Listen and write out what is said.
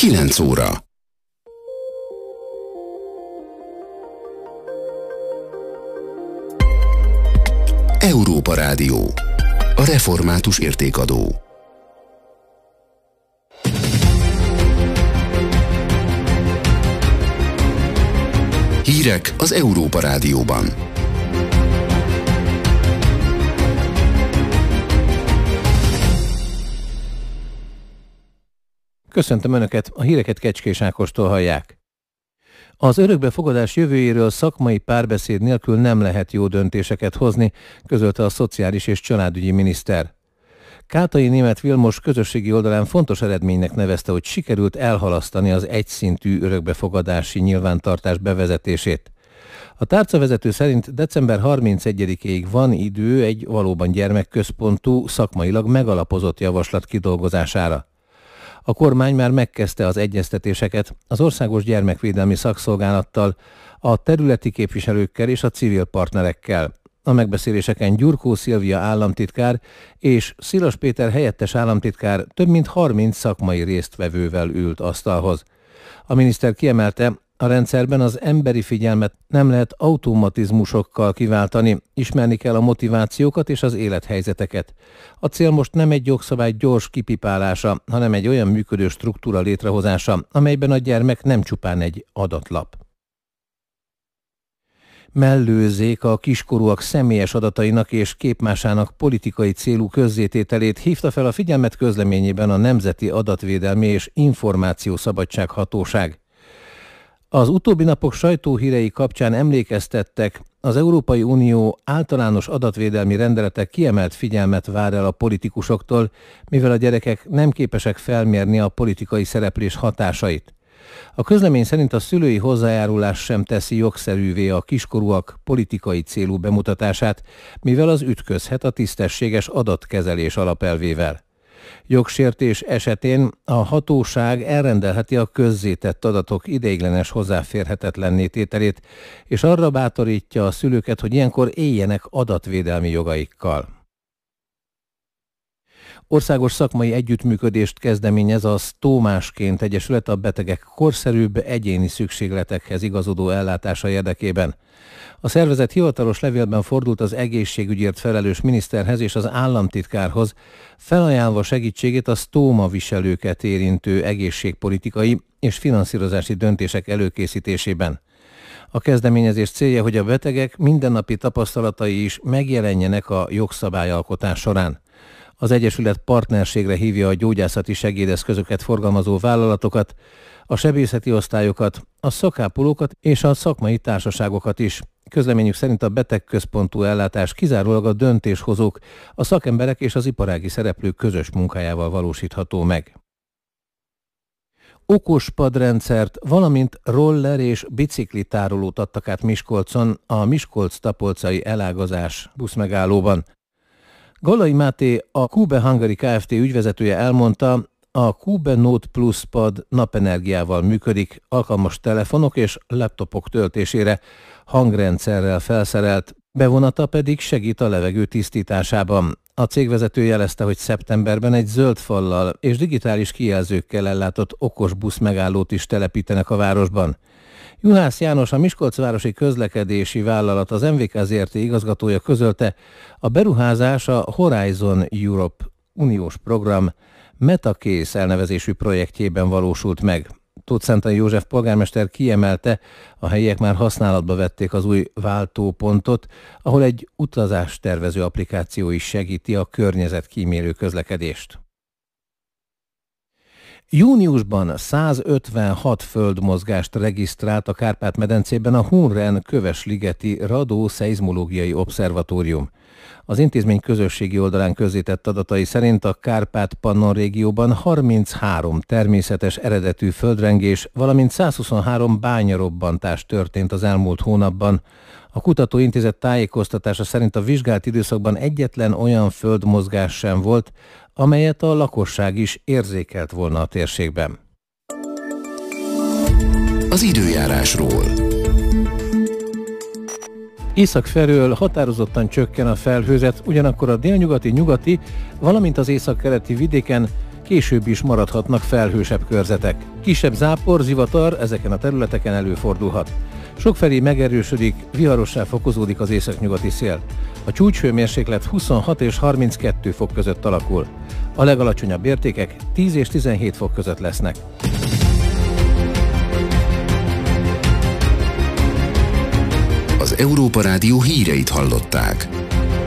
9 óra. Európa Rádió. A református értékadó. Hírek az Európa Rádióban. Köszöntöm Önöket, a híreket Kecskés Ákostól hallják. Az örökbefogadás jövőjéről szakmai párbeszéd nélkül nem lehet jó döntéseket hozni, közölte a szociális és családügyi miniszter. Kátai Németh Vilmos közösségi oldalán fontos eredménynek nevezte, hogy sikerült elhalasztani az egyszintű örökbefogadási nyilvántartás bevezetését. A tárcavezető szerint december 31-ig van idő egy valóban gyermekközpontú, szakmailag megalapozott javaslat kidolgozására. A kormány már megkezdte az egyeztetéseket az Országos Gyermekvédelmi Szakszolgálattal, a területi képviselőkkel és a civil partnerekkel. A megbeszéléseken Gyurkó Szilvia államtitkár és Szilas Péter helyettes államtitkár több mint 30 szakmai résztvevővel ült asztalhoz. A miniszter kiemelte, a rendszerben az emberi figyelmet nem lehet automatizmusokkal kiváltani, ismerni kell a motivációkat és az élethelyzeteket. A cél most nem egy jogszabály gyors kipipálása, hanem egy olyan működő struktúra létrehozása, amelyben a gyermek nem csupán egy adatlap. Mellőzzék a kiskorúak személyes adatainak és képmásának politikai célú közzétételét hívta fel a figyelmet közleményében a Nemzeti Adatvédelmi és Információszabadság Hatóság. Az utóbbi napok sajtóhírei kapcsán emlékeztettek, az Európai Unió általános adatvédelmi rendelete kiemelt figyelmet vár el a politikusoktól, mivel a gyerekek nem képesek felmérni a politikai szereplés hatásait. A közlemény szerint a szülői hozzájárulás sem teszi jogszerűvé a kiskorúak politikai célú bemutatását, mivel az ütközhet a tisztességes adatkezelés alapelvével. Jogsértés esetén a hatóság elrendelheti a közzétett adatok ideiglenes hozzáférhetetlenné tételét, és arra bátorítja a szülőket, hogy ilyenkor éljenek adatvédelmi jogaikkal. Országos szakmai együttműködést kezdeményez a Sztómásként Egyesület a betegek korszerűbb egyéni szükségletekhez igazodó ellátása érdekében. A szervezet hivatalos levélben fordult az egészségügyért felelős miniszterhez és az államtitkárhoz, felajánlva segítségét a sztóma viselőket érintő egészségpolitikai és finanszírozási döntések előkészítésében. A kezdeményezés célja, hogy a betegek mindennapi tapasztalatai is megjelenjenek a jogszabályalkotás során. Az Egyesület partnerségre hívja a gyógyászati segédeszközöket forgalmazó vállalatokat, a sebészeti osztályokat, a szakápolókat és a szakmai társaságokat is. Közleményük szerint a betegközpontú ellátás kizárólag a döntéshozók, a szakemberek és az iparági szereplők közös munkájával valósítható meg. Okos padrendszert, valamint roller és bicikli tárolót adtak át Miskolcon a Miskolc-Tapolcai elágazás buszmegállóban. Gallai Máté, a Kube Hungary Kft. Ügyvezetője elmondta, a Kube Note Plus pad napenergiával működik, alkalmas telefonok és laptopok töltésére, hangrendszerrel felszerelt, bevonata pedig segít a levegő tisztításában. A cégvezető jelezte, hogy szeptemberben egy zöld fallal és digitális kijelzőkkel ellátott okos busz megállót is telepítenek a városban. Juhász János, a Miskolcvárosi Közlekedési Vállalat az MVK Zrt. Igazgatója közölte, a beruházás a Horizon Europe uniós program Metacase elnevezésű projektjében valósult meg. Tóth Szentani József polgármester kiemelte, a helyiek már használatba vették az új váltópontot, ahol egy utazástervező applikáció is segíti a környezetkímélő közlekedést. Júniusban 156 földmozgást regisztrált a Kárpát-medencében a Hunren Kövesligeti Radó-szeizmológiai Obszervatórium. Az intézmény közösségi oldalán közzétett adatai szerint a Kárpát-Pannon régióban 33 természetes eredetű földrengés, valamint 123 bányarobbantás történt az elmúlt hónapban. A kutatóintézet tájékoztatása szerint a vizsgált időszakban egyetlen olyan földmozgás sem volt, amelyet a lakosság is érzékelt volna a térségben. Az időjárásról. Észak felől határozottan csökken a felhőzet, ugyanakkor a délnyugati, nyugati, valamint az északkeleti vidéken később is maradhatnak felhősebb körzetek. Kisebb zápor, zivatar ezeken a területeken előfordulhat. Sokfelé megerősödik, viharossá fokozódik az északnyugati szél. A csúcshőmérséklet 26 és 32 fok között alakul. A legalacsonyabb értékek 10 és 17 fok között lesznek. Az Európa Rádió híreit hallották.